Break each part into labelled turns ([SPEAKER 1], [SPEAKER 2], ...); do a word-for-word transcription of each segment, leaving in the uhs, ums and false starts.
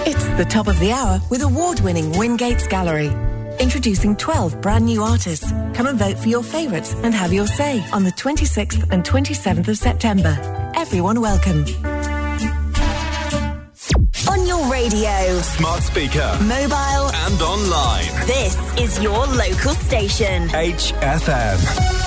[SPEAKER 1] It's the top of the hour with award-winning Wingates Gallery. Introducing twelve brand new artists. Come and vote for your favourites and have your say on the twenty-sixth and twenty-seventh of September. Everyone welcome.
[SPEAKER 2] On your radio,
[SPEAKER 3] smart speaker,
[SPEAKER 2] mobile
[SPEAKER 3] and online.
[SPEAKER 2] This is your local station.
[SPEAKER 3] H F M.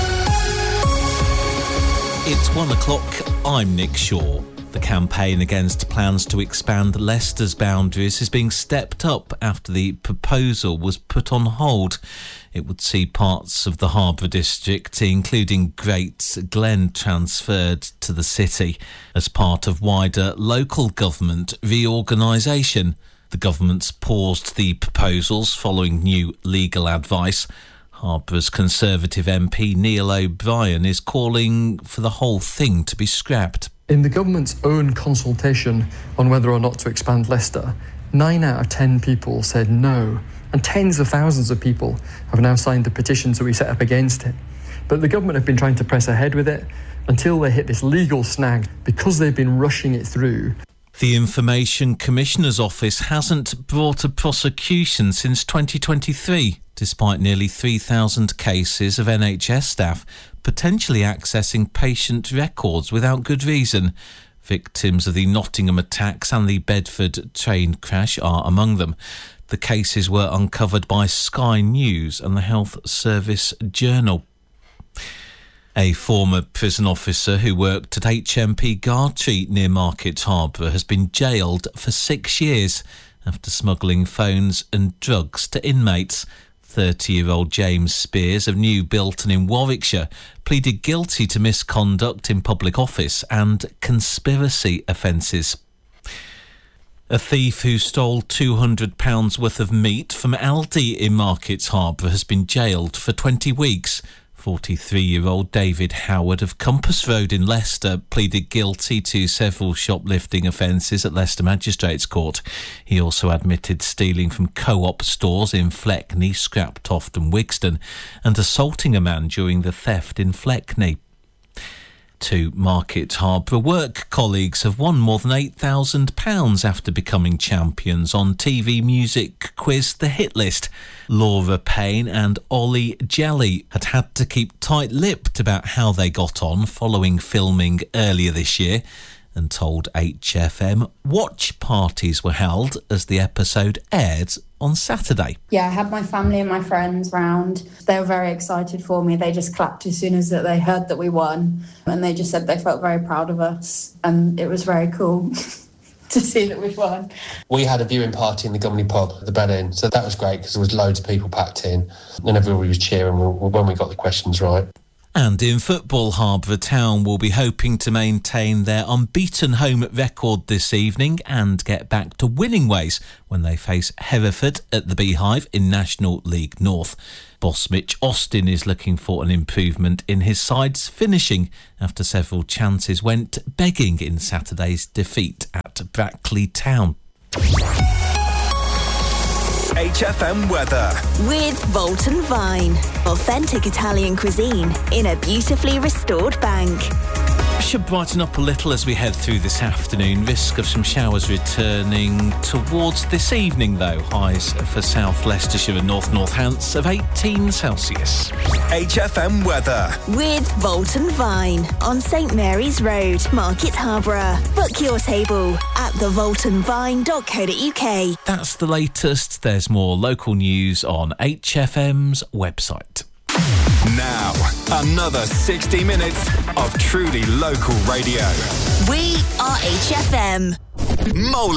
[SPEAKER 4] It's one o'clock. I'm Nick Shaw. The campaign against plans to expand Leicester's boundaries is being stepped up after the proposal was put on hold. It would see parts of the Harbour district, including Great Glen, transferred to the city as part of wider local government reorganisation. The government's paused the proposals following new legal advice. Harbour's Conservative M P Neil O'Brien is calling for the whole thing to be scrapped.
[SPEAKER 5] In the government's own consultation on whether or not to expand Leicester, nine out of ten people said no, and tens of thousands of people have now signed the petitions that we set up against it. But the government have been trying to press ahead with it until they hit this legal snag because they've been rushing it through.
[SPEAKER 4] The Information Commissioner's Office hasn't brought a prosecution since twenty twenty-three, despite nearly three thousand cases of N H S staff potentially accessing patient records without good reason. Victims of the Nottingham attacks and the Bedford train crash are among them. The cases were uncovered by Sky News and the Health Service Journal. A former prison officer who worked at H M P Gartree near Market Harbour has been jailed for six years after smuggling phones and drugs to inmates. thirty-year-old James Spears of New Bilton in Warwickshire pleaded guilty to misconduct in public office and conspiracy offences. A thief who stole two hundred pounds worth of meat from Aldi in Market Harbour has been jailed for twenty weeks. forty-three-year-old David Howard of Compass Road in Leicester pleaded guilty to several shoplifting offences at Leicester Magistrates Court. He also admitted stealing from Co-op stores in Fleckney, Scraptoft and Wigston and assaulting a man during the theft in Fleckney. Two Market Harbour work colleagues have won more than eight thousand pounds after becoming champions on T V music quiz The Hit List. Laura Payne and Ollie Jelly had had to keep tight-lipped about how they got on following filming earlier this year and told H F M watch parties were held as the episode aired on Saturday.
[SPEAKER 6] Yeah, I had my family and my friends round. They were very excited for me. They just clapped as soon as that they heard that we won. And they just said they felt very proud of us. And it was very cool to see that we'd won.
[SPEAKER 7] We had a viewing party in the Gumley pub at the Bed Inn. So that was great because there was loads of people packed in and everybody was cheering when we got the questions right.
[SPEAKER 4] And in football, Harbour Town will be hoping to maintain their unbeaten home record this evening and get back to winning ways when they face Hereford at the Beehive in National League North. Boss Mitch Austin is looking for an improvement in his side's finishing after several chances went begging in Saturday's defeat at Brackley Town.
[SPEAKER 3] H F M weather.
[SPEAKER 2] With Volton Vine. Authentic Italian cuisine in a beautifully restored bank.
[SPEAKER 4] Should brighten up a little as we head through this afternoon. Risk of some showers returning towards this evening, though. Highs for South Leicestershire and North Northants of eighteen Celsius.
[SPEAKER 3] H F M weather.
[SPEAKER 2] With Volton Vine on St Mary's Road, Market Harborough. Book your table at the volton vine dot co dot uk.
[SPEAKER 4] That's the latest. There's more local news on H F M's website.
[SPEAKER 3] Now, another sixty minutes of truly local radio.
[SPEAKER 2] We are H F M.
[SPEAKER 3] Mole